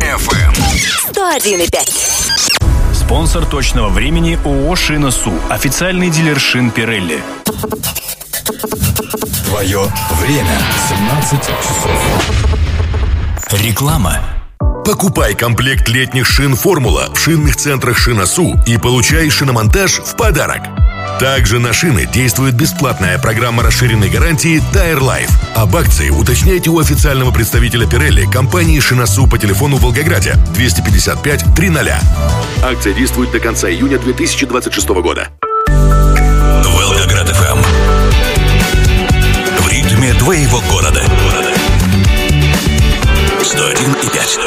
FM 101,5. Спонсор точного времени ООО «Шина-Су». Официальный дилер шин Pirelli. Твое время. 17 часов. Реклама. Покупай комплект летних шин «Формула» в шинных центрах «Шина-Су» и получай шиномонтаж в подарок. Также на шины действует бесплатная программа расширенной гарантии Tire Life. Об акции уточняйте у официального представителя Pirelli компании «Шина-Су» по телефону в Волгограде 255 300. Акция действует до конца июня 2026 года. Волгоград FM. В ритме твоего города. 101,5.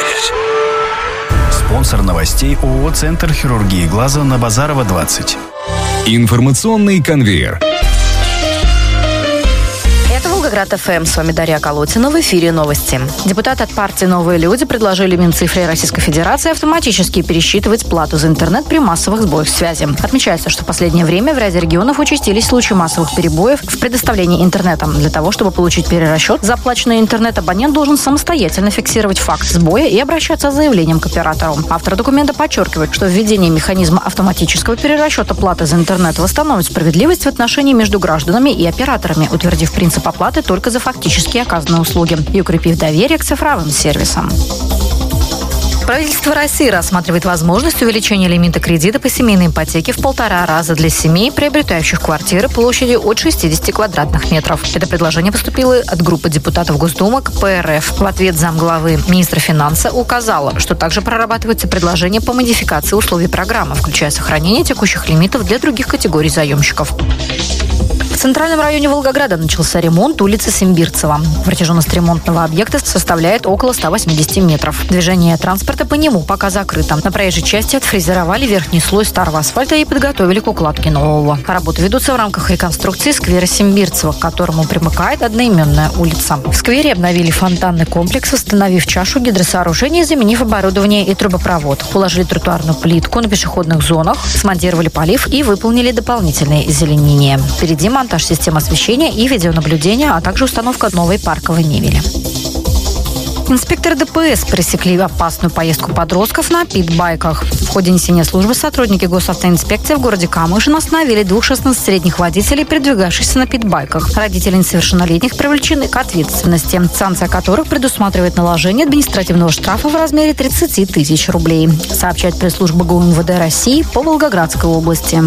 Спонсор новостей ООО «Центр хирургии глаза» на Базарова, 20. Информационный конвейер. Это Волгоград ФМ. С вами Дарья Колотина. В эфире новости. Депутаты от партии «Новые люди» предложили Минцифре Российской Федерации автоматически пересчитывать плату за интернет при массовых сбоях связи. Отмечается, что в последнее время в ряде регионов участились случаи массовых перебоев в предоставлении интернета. Для того, чтобы получить перерасчет за оплаченный интернет, абонент должен самостоятельно фиксировать факт сбоя и обращаться с заявлением к оператору. Автор документа подчеркивает, что введение механизма автоматического перерасчета платы за интернет восстановит справедливость в отношении между гражданами и операторами, утвердив принцип оплаты только за фактически оказанные услуги и укрепив доверие к цифровым сервисам. Правительство России рассматривает возможность увеличения лимита кредита по семейной ипотеке в 1,5 раза для семей, приобретающих квартиры площадью от 60 квадратных метров. Это предложение поступило от группы депутатов Госдумы КПРФ. В ответ замглавы министра финансов указала, что также прорабатывается предложение по модификации условий программы, включая сохранение текущих лимитов для других категорий заемщиков. В центральном районе Волгограда начался ремонт улицы Симбирцева. Протяженность ремонтного объекта составляет около 180 метров. Движение транспорта по нему пока закрыто. На проезжей части отфрезеровали верхний слой старого асфальта и подготовили к укладке нового. Работы ведутся в рамках реконструкции сквера Симбирцева, к которому примыкает одноименная улица. В сквере обновили фонтанный комплекс, восстановив чашу гидросооружения, заменив оборудование и трубопровод. Уложили тротуарную плитку на пешеходных зонах, смонтировали полив и выполнили дополнительные озеленения. Впереди монтаж систем освещения и видеонаблюдения, а также установка новой парковой мебели. Инспекторы ДПС пресекли опасную поездку подростков на питбайках. В ходе несения службы сотрудники госавтоинспекции в городе Камышин остановили 2 16-летних водителей, передвигавшихся на питбайках. Родители несовершеннолетних привлечены к ответственности, санкция которых предусматривает наложение административного штрафа в размере 30 тысяч рублей, сообщает пресс-служба ГУ-МВД России по Волгоградской области.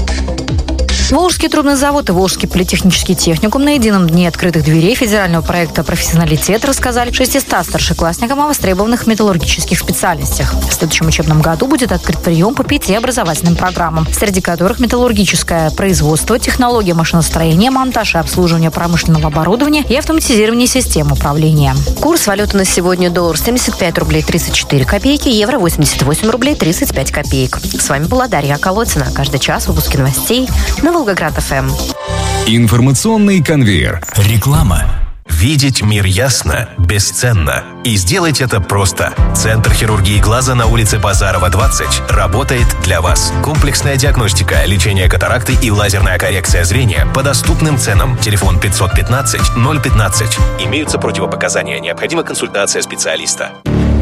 Волжский трубный завод и Волжский политехнический техникум на едином дне открытых дверей федерального проекта «Профессионалитет» рассказали 600 старшеклассникам о востребованных металлургических специальностях. В следующем учебном году будет открыт прием по 5 образовательным программам, среди которых металлургическое производство, технология машиностроения, монтаж и обслуживание промышленного оборудования и автоматизирование систем управления. Курс валюты на сегодня: доллар 75 рублей 34 копейки, евро 88 рублей 35 копеек. С вами была Дарья Колотина. Каждый час выпуски новостей на Волгоград ФМ. Информационный конвейер. Реклама. Видеть мир ясно бесценно. И сделать это просто. Центр хирургии глаза на улице Базарова, 20 работает для вас. Комплексная диагностика, лечение катаракты и лазерная коррекция зрения по доступным ценам. Телефон 515 015. Имеются противопоказания. Необходима консультация специалиста.